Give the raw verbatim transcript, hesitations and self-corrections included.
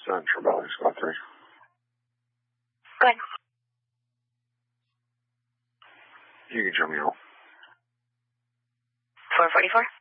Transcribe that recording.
Central Valley, Squad three. Go ahead. You can show me out. four forty-four.